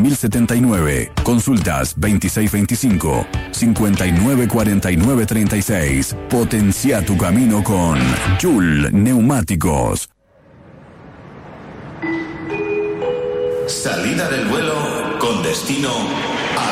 7079. Consultas 2625-594936. Potencia tu camino con Joule Neumáticos. Salida del vuelo con destino